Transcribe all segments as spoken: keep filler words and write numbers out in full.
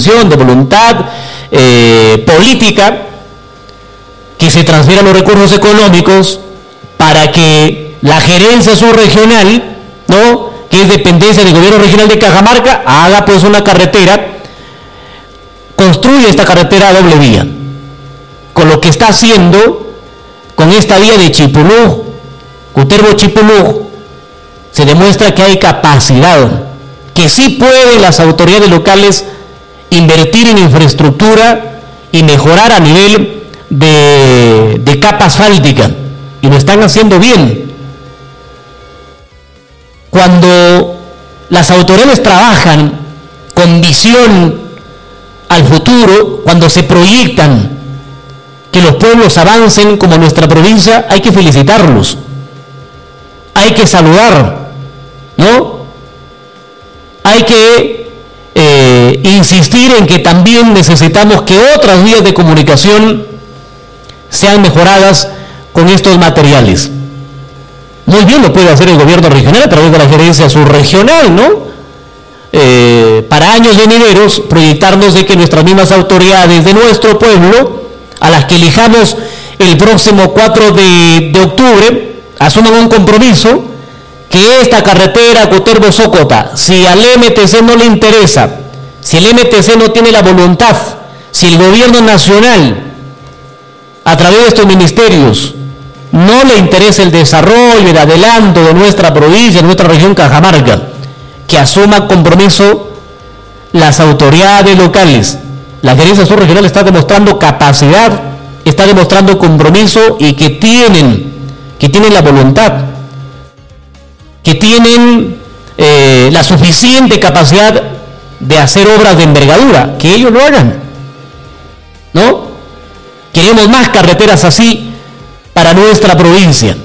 de voluntad eh, política, que se transfieran los recursos económicos para que la gerencia subregional, ¿no?, que es dependencia del gobierno regional de Cajamarca, haga pues una carretera, construye esta carretera a doble vía. Con lo que está haciendo con esta vía de Chipulú, Cutervo-Chipulú, se demuestra que hay capacidad, que sí pueden las autoridades locales invertir en infraestructura y mejorar a nivel de, de capa asfáltica, y lo están haciendo bien. Cuando las autoridades trabajan con visión al futuro, cuando se proyectan que los pueblos avancen como nuestra provincia, hay que felicitarlos, hay que saludar, ¿no? Hay que eh, insistir en que también necesitamos que otras vías de comunicación sean mejoradas con estos materiales. Muy bien lo puede hacer el gobierno regional a través de la gerencia subregional, ¿no? Eh, para años venideros, proyectarnos de que nuestras mismas autoridades de nuestro pueblo, a las que elijamos el próximo cuatro de, de octubre, asuman un compromiso que esta carretera Cutervo-Sócota, si al M T C no le interesa, si el M T C no tiene la voluntad, si el gobierno nacional, a través de estos ministerios, no le interesa el desarrollo, el adelanto de nuestra provincia, de nuestra región Cajamarca, que asuma compromiso las autoridades locales. La gerencia subregional está demostrando capacidad, está demostrando compromiso, y que tienen, que tienen la voluntad, que tienen eh, la suficiente capacidad de hacer obras de envergadura, que ellos lo hagan, ¿no? Queremos más carreteras así para nuestra provincia.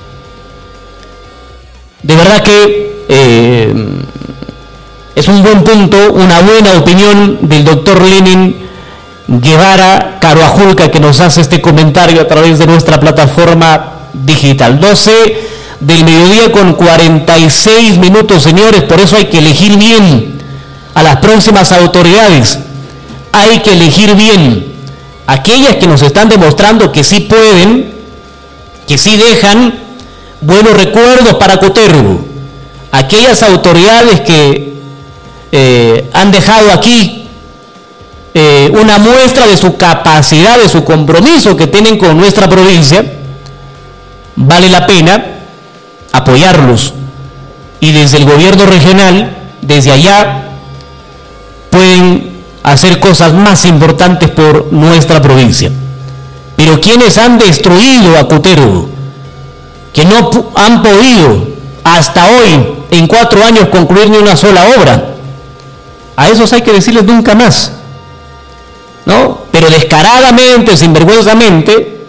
De verdad que eh, es un buen punto, una buena opinión del doctor Lenin Guevara Caruajulca, que nos hace este comentario a través de nuestra plataforma digital. doce del mediodía con cuarenta y seis minutos, señores. Por eso hay que elegir bien a las próximas autoridades, hay que elegir bien aquellas que nos están demostrando que sí pueden, que sí dejan buenos recuerdos para Cutervo, aquellas autoridades que eh, han dejado aquí eh, una muestra de su capacidad, de su compromiso que tienen con nuestra provincia. Vale la pena apoyarlos, y desde el gobierno regional, desde allá, pueden hacer cosas más importantes por nuestra provincia. Pero quienes han destruido a Cutervo, que no han podido hasta hoy, en cuatro años, concluir ni una sola obra, a esos hay que decirles nunca más, ¿no? Pero descaradamente, sinvergüenzamente,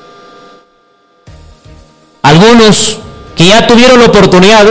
algunos que ya tuvieron la oportunidad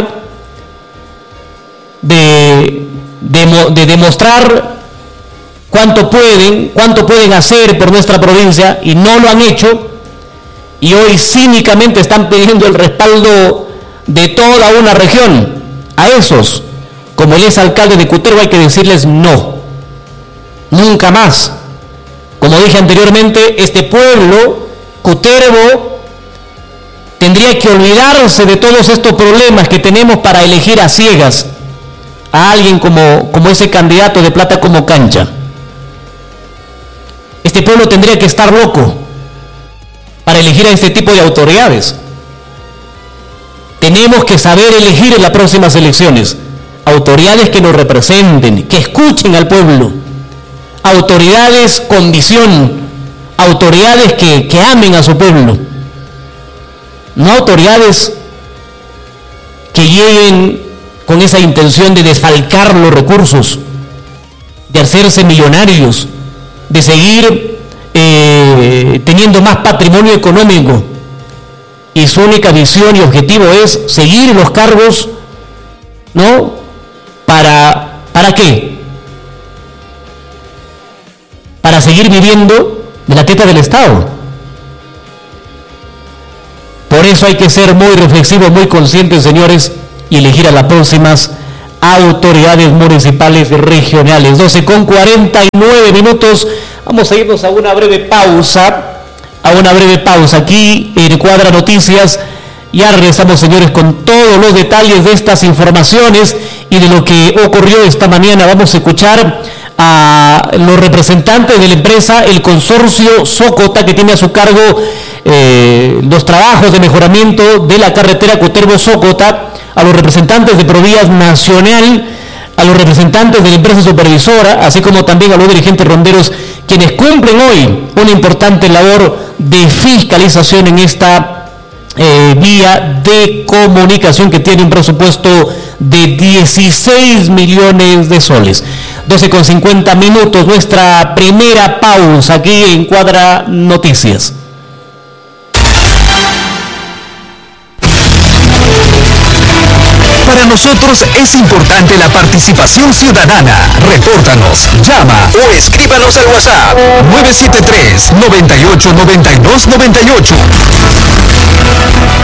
de, de, de demostrar cuánto pueden, cuánto pueden hacer por nuestra provincia, y no lo han hecho, y hoy cínicamente están pidiendo el respaldo de toda una región. A esos, como el exalcalde de Cutervo, hay que decirles no, nunca más. Como dije anteriormente, este pueblo, Cutervo, tendría que olvidarse de todos estos problemas que tenemos para elegir a ciegas a alguien como, como ese candidato de plata como cancha. Este pueblo tendría que estar loco para elegir a este tipo de autoridades. Tenemos que saber elegir en las próximas elecciones autoridades que nos representen, que escuchen al pueblo, autoridades con visión, autoridades que, que amen a su pueblo, no autoridades que lleguen con esa intención de desfalcar los recursos, de hacerse millonarios, de seguir eh, teniendo más patrimonio económico, y su única visión y objetivo es seguir en los cargos, ¿no? ¿Para, para qué? Para seguir viviendo de la teta del Estado. Por eso hay que ser muy reflexivos, muy conscientes, señores, y elegir a las próximas autoridades municipales y regionales. doce con cuarenta y nueve minutos. Vamos a irnos a una breve pausa. A una breve pausa aquí en Cuadra Noticias. Ya regresamos, señores, con todos los detalles de estas informaciones y de lo que ocurrió esta mañana. Vamos a escuchar a los representantes de la empresa, el consorcio Sócota, que tiene a su cargo eh, los trabajos de mejoramiento de la carretera Cutervo-Sócota, a los representantes de Provías Nacional, a los representantes de la empresa supervisora, así como también a los dirigentes ronderos, quienes cumplen hoy una importante labor de fiscalización en esta eh, vía de comunicación que tiene un presupuesto de dieciséis millones de soles. doce con cincuenta minutos, nuestra primera pausa aquí en Cuadra Noticias. Para nosotros es importante la participación ciudadana. Repórtanos, llama o escríbanos al WhatsApp nueve siete tres, noventa y ocho, noventa y dos, noventa y ocho.